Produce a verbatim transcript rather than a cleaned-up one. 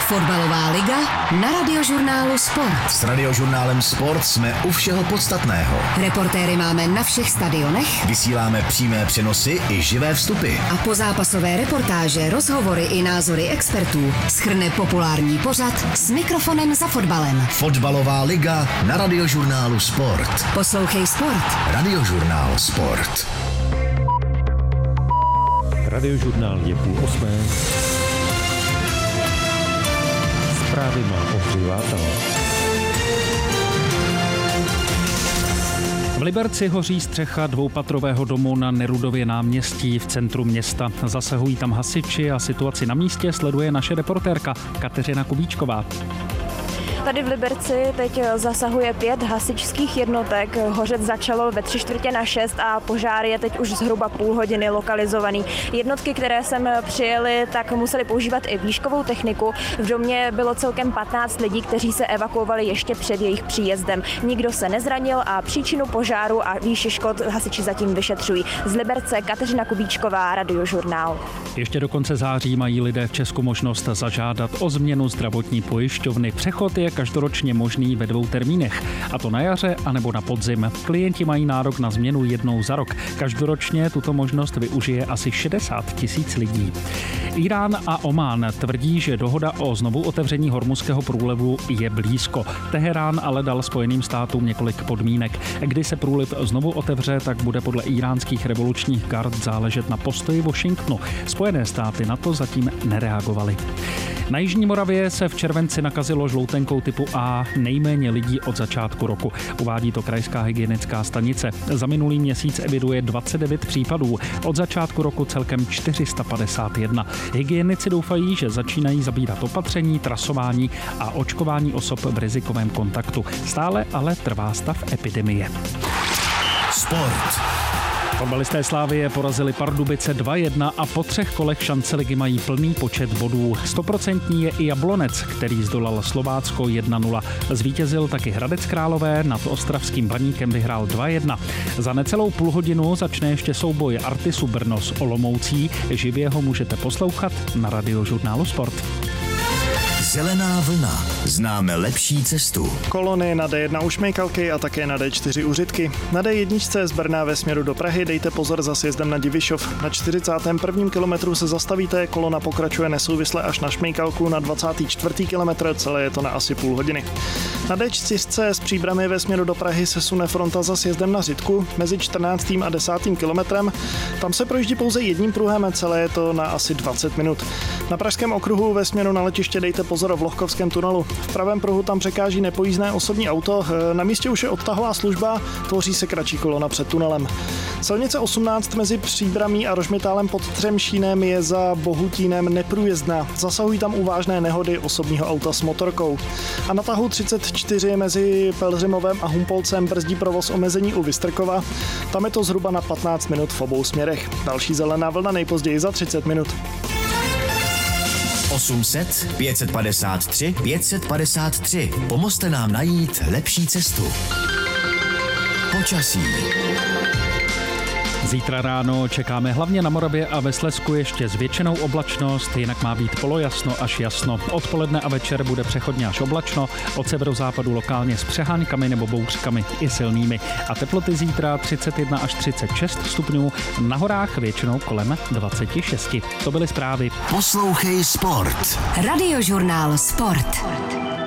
Fotbalová liga na Radiožurnálu Sport. S Radiožurnálem Sport jsme u všeho podstatného. Reportéry máme na všech stadionech. Vysíláme přímé přenosy i živé vstupy. A pozápasové reportáže, rozhovory i názory expertů shrne populární pořad S mikrofonem za fotbalem. Fotbalová liga na Radiožurnálu Sport. Poslouchej Sport. Radiožurnál Sport. Radiožurnál je půl osmé. Zprávy má Ondřej Vátal. V Liberci hoří střecha dvoupatrového domu na Nerudově náměstí v centru města. Zasahují tam hasiči a situaci na místě sleduje naše reportérka Kateřina Kubíčková. Tady v Liberci teď zasahuje pět hasičských jednotek. Hořet začalo ve tři čtvrtě na šest a požár je teď už zhruba půl hodiny lokalizovaný. Jednotky, které sem přijeli, tak museli používat i výškovou techniku. V domě bylo celkem patnáct lidí, kteří se evakuovali ještě před jejich příjezdem. Nikdo se nezranil a příčinu požáru a výši škod hasiči zatím vyšetřují. Z Liberce Kateřina Kubíčková, Radiožurnál. Ještě do konce září mají lidé v Česku možnost zažádat o změnu zdravotní pojišťovny. Přechod je každoročně možný ve dvou termínech, a to na jaře anebo na podzim. Klienti mají nárok na změnu jednou za rok. Každoročně tuto možnost využije asi šedesát tisíc lidí. Irán a Omán tvrdí, že dohoda o znovu otevření Hormuzského průlivu je blízko. Teherán ale dal Spojeným státům několik podmínek. Kdy se průliv znovu otevře, tak bude podle iránských revolučních gard záležet na postoji Washingtonu. Spojené státy na to zatím nereagovaly. Na Jižní Moravě se v červenci nakazilo žloutenkou typu A nejméně lidí od začátku roku. Uvádí to krajská hygienická stanice. Za minulý měsíc eviduje dvacet devět případů. Od začátku roku celkem čtyři sta padesát jedna. Hygienici doufají, že začínají zabírat opatření, trasování a očkování osob v rizikovém kontaktu. Stále ale trvá stav epidemie. Sport. Fotbalisté Slavie porazili Pardubice dva jedna a po třech kolech šance ligy mají plný počet bodů. Stoprocentní je i Jablonec, který zdolal Slovácko jedna nula. Zvítězil taky Hradec Králové, nad ostravským Baníkem vyhrál dva jedna. Za necelou půl hodinu začne ještě souboj Artisu Brno s Olomoucí. Živě ho můžete poslouchat na Radiožurnálu Sport. Zelená vlna. Známe lepší cestu. Kolony na D jedna u Šmejkalky a také na D čtyři u Řitky. Na D jedna z Brna ve směru do Prahy dejte pozor za sjezdem na Divišov. Na čtyřicátém prvním kilometru se zastavíte, kolona pokračuje nesouvisle až na Šmejkalku na dvacátém čtvrtém kilometru, celé je to na asi půl hodiny. Na D čtyři z Příbrami ve směru do Prahy se sune fronta za sjezdem na Řitku mezi čtrnáctým a desátým kilometrem. Tam se projíždí pouze jedním pruhem, celé je to na asi dvacet minut. Na Pražském okruhu ve směru na letiště dejte pozor v Lohkovském tunelu. V pravém pruhu tam překáží nepojízdné osobní auto. Na místě už je odtahová služba, tvoří se kratší kolona před tunelem. Silnice osmnáct mezi Příbramí a Rožmitálem pod Třemšínem je za Bohutínem neprůjezdná. Zasahují tam u vážné nehody osobního auta s motorkou. A na tahu třicet čtyři mezi Pelhřimovem a Humpolcem brzdí provoz omezení u Vystrkova. Tam je to zhruba na patnáct minut v obou směrech. Další zelená vlna nejpozději za třicet minut. osm set pět set padesát tři pět set padesát tři. Pomozte nám najít lepší cestu. Počasí. Zítra ráno čekáme hlavně na Moravě a ve Slezsku ještě zvětšenou oblačnost, jinak má být polojasno až jasno. Odpoledne a večer bude přechodně až oblačno, od severozápadu lokálně s přeháňkami nebo bouřkami i silnými. A teploty zítra třicet jedna až třicet šest stupňů, na horách většinou kolem dvacet šest. To byly zprávy. Poslouchej Sport. Radiožurnál Sport.